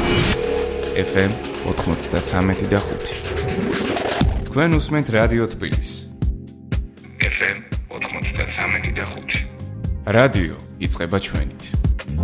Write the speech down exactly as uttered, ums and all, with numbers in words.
ეფ ემ ოცდათსამეტი და ხუთი. თქვენ უსმენთ რადიო თბილისს. ეფ ემ ოცდათსამეტი და ხუთი. რადიო იწყება ჩვენით.